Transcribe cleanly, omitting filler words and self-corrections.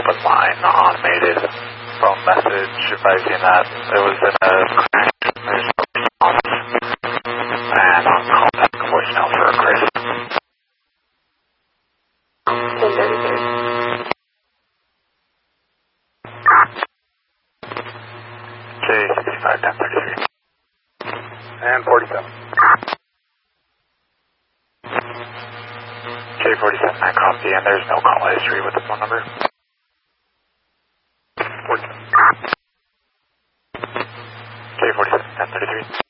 open line, automated phone message advising that it was in a crash. There's no response. And I'll call back a voicemail for Chris. 1033. J65 1033. And 47. J47, I copy, and there's no call history with the phone number. 47. J47 1033.